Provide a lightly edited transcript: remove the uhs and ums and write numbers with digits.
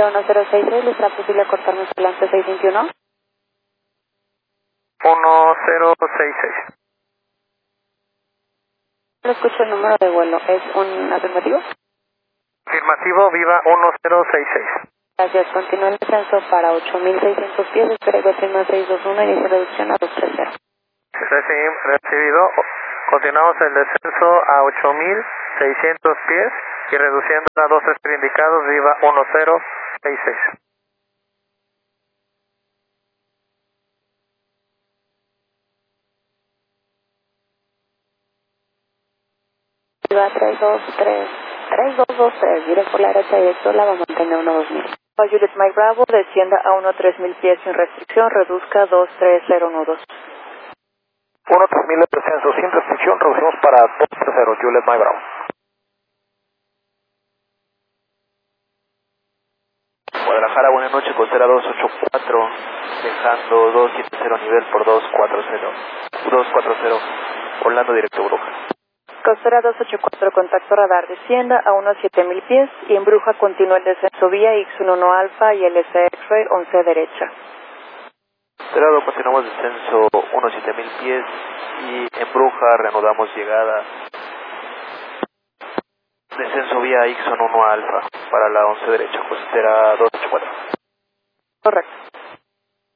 1066, ¿le está posible cortar más adelante 621? 1066. No escucho el número de vuelo, ¿es un afirmativo? Afirmativo, Viva 1066. Gracias, continúa el descenso para 8600 pies, espera más 621, inicia reducción a 230. Recibido. Continuamos el descenso a 8600 pies y reduciendo a 230 indicados, Viva 1066. Viva 3223, directo por la derecha directo, la va a mantener 12000. Juliet Mike Bravo, descienda a 13000 pies sin restricción, reduzca 23012. 13000 de descenso sin restricción, reducimos para 230, Juliet Mike Bravo. Guadalajara, buenas noches, costera 284, dejando 270 nivel por 240, Orlando directo Bruja. Costera 284, contacto radar, descienda a unos 7000 pies y en Bruja continúa el descenso vía X11 Alfa y LC X-Ray 11 derecha. Cerrado, continuamos descenso unos 7000 pies y en Bruja reanudamos llegada. Descenso vía X11 Alfa para la 11 derecha, costera 284. Correcto.